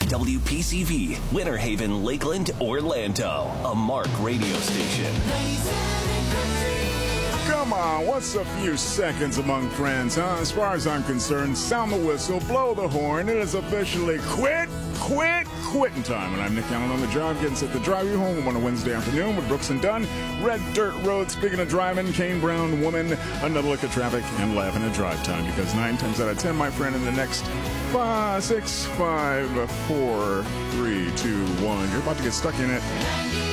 WPCV, Winter Haven, Lakeland, Orlando. A Mark radio station. Come on, what's a few seconds among friends, huh? As far as I'm concerned, sound the whistle, blow the horn. It is officially quitting time. And I'm Nick Allen on the job, getting set to drive you home on a Wednesday afternoon with Brooks and Dunn. Red Dirt Road, speaking of driving, Kane Brown, woman, another look at traffic, and laughing at drive time. Because 9 times out of 10, my friend, in the next 5, 6, 5, 4, 3, 2, 1, you're about to get stuck in it.